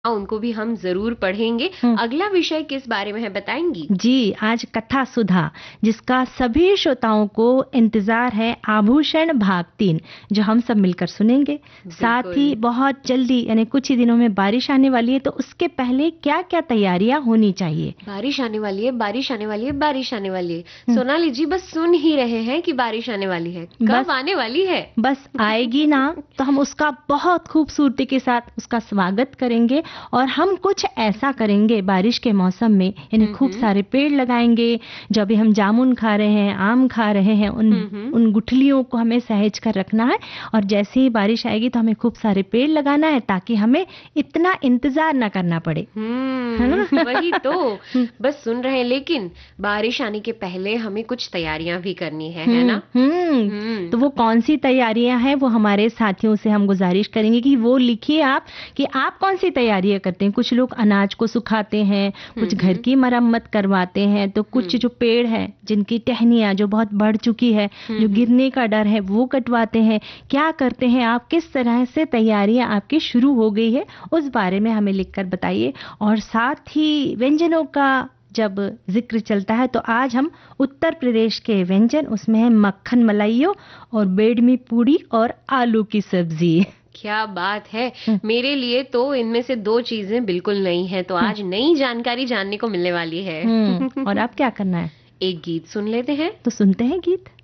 उनको भी हम जरूर पढ़ेंगे। अगला विषय किस बारे में है, बताएंगी? जी, आज कथा सुधा, जिसका सभी श्रोताओं को इंतजार है, आभूषण भाग 3, जो हम सब मिलकर सुनेंगे। साथ ही बहुत जल्दी यानी कुछ ही दिनों में बारिश आने वाली है, तो उसके पहले क्या क्या तैयारियां होनी चाहिए? बारिश आने वाली है, बारिश आने वाली है, बारिश आने वाली है। सोनाली जी बस सुन ही रहे हैं कि बारिश आने वाली है, कब आने वाली है? बस आएगी ना तो हम उसका बहुत खूबसूरती के साथ उसका स्वागत करेंगे। और हम कुछ ऐसा करेंगे बारिश के मौसम में, यानी खूब सारे पेड़ लगाएंगे। जब भी हम जामुन खा रहे हैं, आम खा रहे हैं, उन गुठलियों को हमें सहेज कर रखना है। और जैसे ही बारिश आएगी तो हमें खूब सारे पेड़ लगाना है, ताकि हमें इतना इंतजार ना करना पड़े, है ना? वही तो बस सुन रहे हैं, लेकिन बारिश आने के पहले हमें कुछ तैयारियां भी करनी है ना? तो वो कौन सी तैयारियां हैं, वो हमारे साथियों से हम गुजारिश करेंगे कि वो लिखिए आप कि आप कौन सी तैयारियां करते हैं। कुछ लोग अनाज को सुखाते हैं, कुछ घर की मरम्मत करवाते हैं, तो कुछ जो पेड़ है जिनकी टहनियां जो बहुत बढ़ चुकी है, जो गिरने का डर है, वो कटवाते हैं। क्या करते हैं आप, किस तरह से तैयारियां आपकी शुरू हो गई है, उस बारे में हमें लिखकर बताइए। और साथ ही व्यंजनों का जब जिक्र चलता है, तो आज हम उत्तर प्रदेश के व्यंजन, उसमें है मक्खन मलाइयो और बेडमी पूड़ी और आलू की सब्जी। क्या बात है! मेरे लिए तो इनमें से 2 चीजें बिल्कुल नई हैं, तो आज नई जानकारी जानने को मिलने वाली है। और अब क्या करना है? एक गीत सुन लेते हैं। तो सुनते हैं गीत।